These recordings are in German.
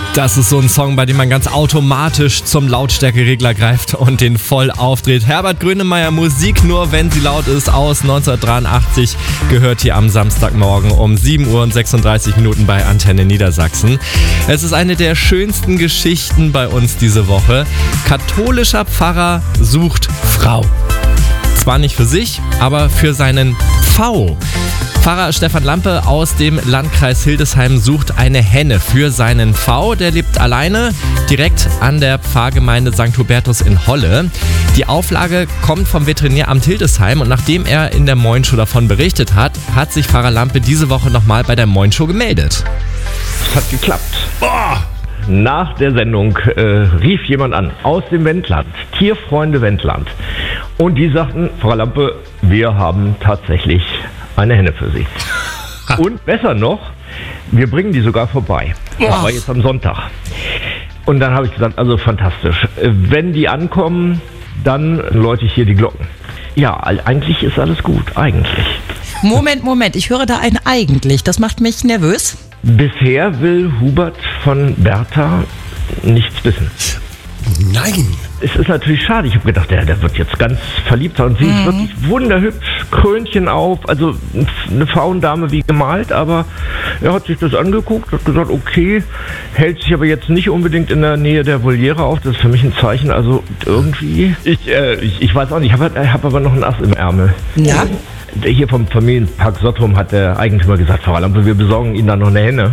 Das ist so ein Song, bei dem man ganz automatisch zum Lautstärkeregler greift und den voll aufdreht. Herbert Grönemeyer, Musik nur, wenn sie laut ist, aus 1983, gehört hier am Samstagmorgen um 7:36 Uhr bei Antenne Niedersachsen. Es ist eine der schönsten Geschichten bei uns diese Woche. Katholischer Pfarrer sucht Frau. Zwar nicht für sich, aber für seinen Pfau. Pfarrer Stefan Lampe aus dem Landkreis Hildesheim sucht eine Henne für seinen Pfau. Der lebt alleine direkt an der Pfarrgemeinde St. Hubertus in Holle. Die Auflage kommt vom Veterinäramt Hildesheim und nachdem er in der Moin-Show davon berichtet hat, hat sich Pfarrer Lampe diese Woche nochmal bei der Moin-Show gemeldet. Es hat geklappt. Nach der Sendung rief jemand an aus dem Wendland, Tierfreunde Wendland. Und die sagten, Frau Lampe, wir haben tatsächlich eine Henne für Sie. Und besser noch, wir bringen die sogar vorbei. Das war jetzt am Sonntag. Und dann habe ich gesagt, also fantastisch. Wenn die ankommen, dann läute ich hier die Glocken. Ja, eigentlich ist alles gut, eigentlich. Moment, ich höre da ein eigentlich. Das macht mich nervös. Bisher will Hubert von Bertha nichts wissen. Nein. Es ist natürlich schade. Ich habe gedacht, der wird jetzt ganz verliebt sein. Und sie ist wirklich wunderhübsch, Krönchen auf, also eine Frauendame wie gemalt, aber er hat sich das angeguckt, hat gesagt, okay, hält sich aber jetzt nicht unbedingt in der Nähe der Voliere auf. Das ist für mich ein Zeichen, also irgendwie, ich weiß auch nicht, ich hab aber noch ein Ass im Ärmel. Ja. Hier vom Familienpark Sottrum hat der Eigentümer gesagt, Frau Lampe, wir besorgen Ihnen da noch eine Henne.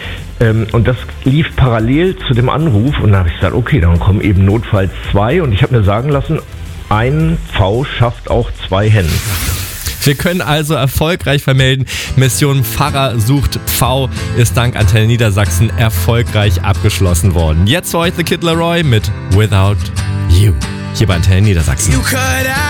Und das lief parallel zu dem Anruf und da habe ich gesagt, okay, dann kommen eben notfalls 2 und ich habe mir sagen lassen, ein Pfau schafft auch 2 Hennen. Wir können also erfolgreich vermelden, Mission Pfarrer sucht Pfau ist dank Antenne Niedersachsen erfolgreich abgeschlossen worden. Jetzt für euch The Kid Laroi mit Without You, hier bei Antenne Niedersachsen.